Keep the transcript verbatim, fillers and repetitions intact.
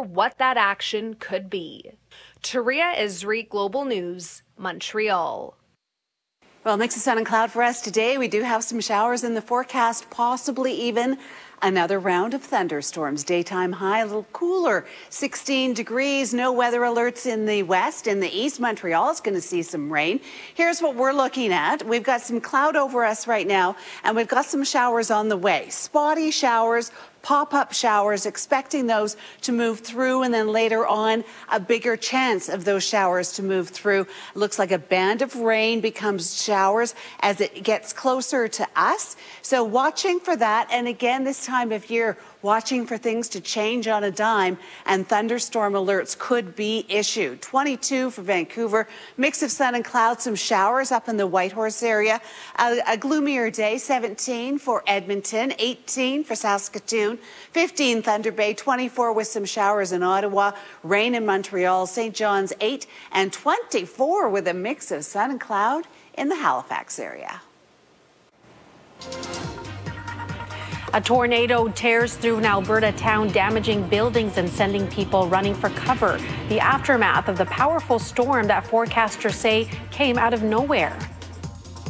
what that action could be. Taria Isri, Global News, Montreal. Well, mix of sun and cloud for us today. We do have some showers in the forecast, possibly even another round of thunderstorms. Daytime high, a little cooler, sixteen degrees. No weather alerts in the west. In the east, Montreal is going to see some rain. Here's what we're looking at. We've got some cloud over us right now, and we've got some showers on the way. Spotty showers, pop-up showers, expecting those to move through, and then later on a bigger chance of those showers to move through. It looks like a band of rain becomes showers as it gets closer to us. So watching for that, and again this time of year, watching for things to change on a dime, and thunderstorm alerts could be issued. twenty-two for Vancouver, mix of sun and clouds, some showers up in the Whitehorse area. A, a gloomier day, seventeen for Edmonton, eighteen for Saskatoon, fifteen Thunder Bay, twenty-four with some showers in Ottawa, rain in Montreal, Saint John's eight, and twenty-four with a mix of sun and cloud in the Halifax area. A tornado tears through an Alberta town, damaging buildings and sending people running for cover. The aftermath of the powerful storm that forecasters say came out of nowhere.